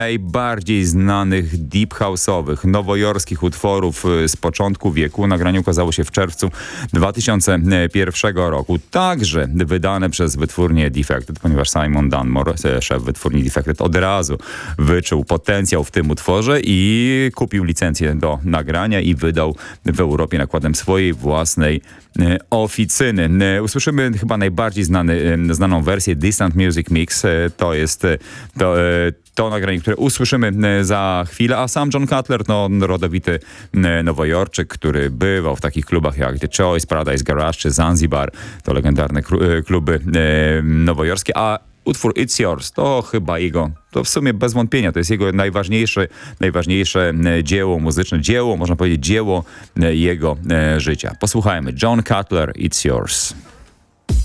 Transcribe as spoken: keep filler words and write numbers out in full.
najbardziej znanych deep house'owych, nowojorskich utworów z początku wieku. Nagranie ukazało się w czerwcu dwa tysiące pierwszego roku. Także wydane przez wytwórnię Defected, ponieważ Simon Dunmore, szef wytwórni Defected, od razu wyczuł potencjał w tym utworze i kupił licencję do nagrania i wydał w Europie nakładem swojej własnej oficyny. Usłyszymy chyba najbardziej znany, znaną wersję Distant Music Mix. To jest to, to nagranie, które usłyszymy za chwilę, a sam John Cutler, no rodowity Nowojorczyk, który bywał w takich klubach jak The Choice, Paradise Garage czy Zanzibar. To legendarne kluby nowojorskie, a utwór It's Yours to chyba jego, to w sumie bez wątpienia, to jest jego najważniejsze, najważniejsze dzieło muzyczne, dzieło, można powiedzieć dzieło jego życia. Posłuchajmy. John Cutler, It's Yours.